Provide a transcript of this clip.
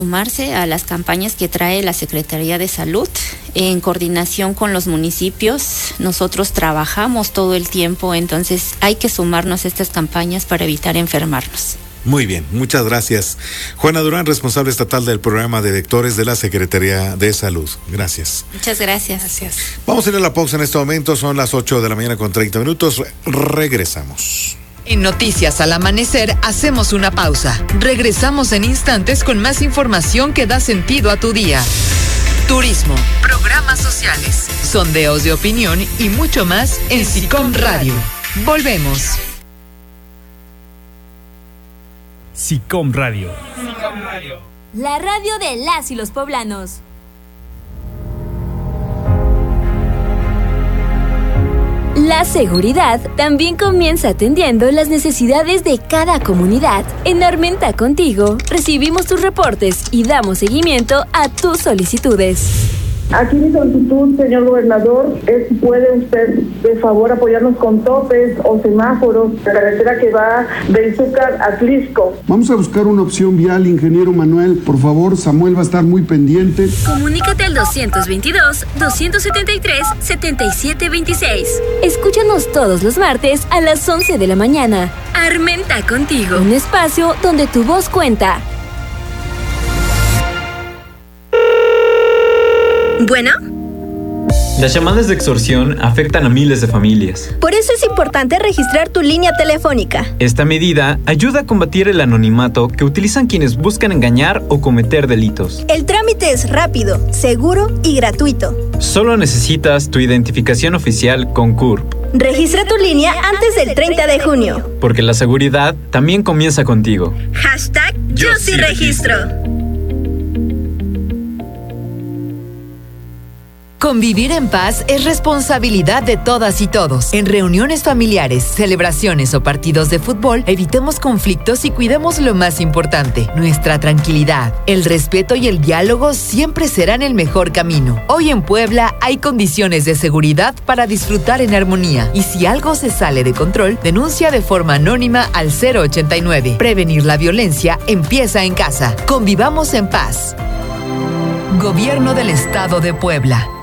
Sumarse a las campañas que trae la Secretaría de Salud en coordinación con los municipios. Nosotros trabajamos todo el tiempo, entonces hay que sumarnos a estas campañas para evitar enfermarnos. Muy bien, muchas gracias. Juana Durán, responsable estatal del programa de vectores de la Secretaría de Salud. Gracias. Muchas gracias. Vamos a ir a la pausa en este momento, son las 8 de la mañana con 30 minutos. Regresamos. En Noticias al Amanecer hacemos una pausa. Regresamos en instantes con más información que da sentido a tu día. Turismo, programas sociales, sondeos de opinión y mucho más en SICOM Radio. Volvemos. SICOM Radio. La radio de las y los poblanos. La seguridad también comienza atendiendo las necesidades de cada comunidad. En Armenta Contigo recibimos tus reportes y damos seguimiento a tus solicitudes. Aquí mi solicitud, señor gobernador, es si puede usted de favor apoyarnos con topes o semáforos, la carretera que va de Izúcar a Tlisco. Vamos a buscar una opción vial, ingeniero Manuel. Por favor, Samuel va a estar muy pendiente. Comunícate al 222-273-7726. Escúchanos todos los martes a las 11 de la mañana. Armenta Contigo, un espacio donde tu voz cuenta. Bueno. Las llamadas de extorsión afectan a miles de familias. Por eso es importante registrar tu línea telefónica. Esta medida ayuda a combatir el anonimato que utilizan quienes buscan engañar o cometer delitos. El trámite es rápido, seguro y gratuito. Solo necesitas tu identificación oficial con CURP. Registra tu línea antes del 30 de junio. Porque la seguridad también comienza contigo. #Yo sí registro. Convivir en paz es responsabilidad de todas y todos. En reuniones familiares, celebraciones o partidos de fútbol, evitemos conflictos y cuidemos lo más importante, nuestra tranquilidad. El respeto y el diálogo siempre serán el mejor camino. Hoy en Puebla hay condiciones de seguridad para disfrutar en armonía. Y si algo se sale de control, denuncia de forma anónima al 089. Prevenir la violencia empieza en casa. Convivamos en paz. Gobierno del Estado de Puebla.